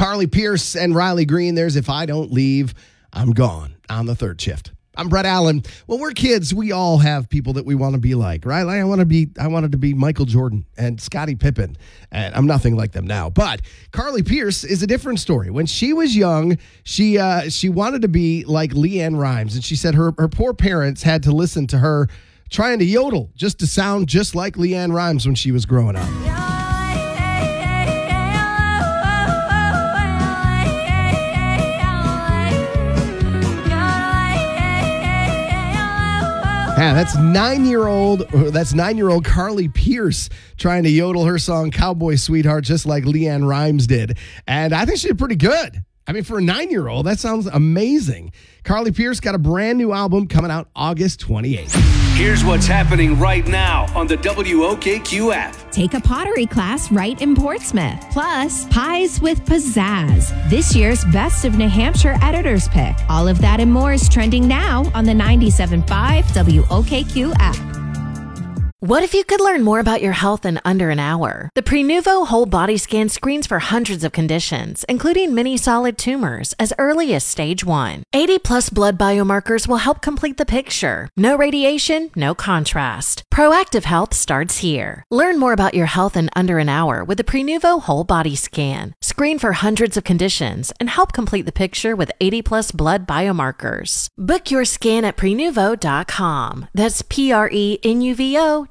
Carly Pierce and Riley Green. There's If I Don't Leave, I'm Gone on the third shift. I'm Brett Allen. When we're kids, we all have people that we want to be like, right? Like I wanted to be Michael Jordan and Scottie Pippen, and I'm nothing like them now. But Carly Pierce is a different story. When she was young, she wanted to be like LeAnn Rimes, and she said her poor parents had to listen to her trying to yodel just to sound just like LeAnn Rimes when she was growing up. Yeah, that's 9-year-old Carly Pierce trying to yodel her song Cowboy Sweetheart just like LeAnn Rimes did. And I think she did pretty good. I mean, for a 9-year-old, that sounds amazing. Carly Pierce got a brand new album coming out August 28th. Here's what's happening right now on the WOKQ app. Take a pottery class right in Portsmouth. Plus, Pies with Pizzazz, this year's Best of New Hampshire Editor's Pick. All of that and more is trending now on the 97.5 WOKQ app. What if you could learn more about your health in under an hour? The Prenuvo Whole Body Scan screens for hundreds of conditions, including many solid tumors, as early as stage 1. 80-plus blood biomarkers will help complete the picture. No radiation, no contrast. Proactive health starts here. Learn more about your health in under an hour with the Prenuvo Whole Body Scan. Screen for hundreds of conditions and help complete the picture with 80-plus blood biomarkers. Book your scan at Prenuvo.com. That's Prenuvo.com.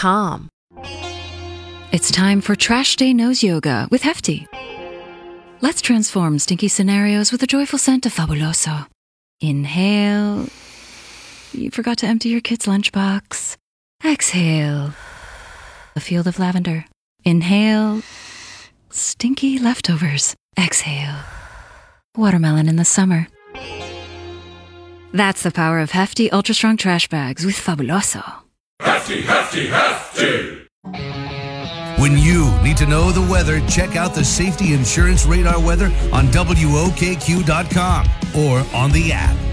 It's time for Trash Day Nose Yoga with Hefty. Let's transform stinky scenarios with a joyful scent of Fabuloso. Inhale. You forgot to empty your kid's lunchbox. Exhale. A field of lavender. Inhale. Stinky leftovers. Exhale. Watermelon in the summer. That's the power of Hefty Ultra Strong Trash Bags with Fabuloso. Hefty, hefty, hefty! When you need to know the weather, check out the Safety Insurance Radar weather on WOKQ.com or on the app.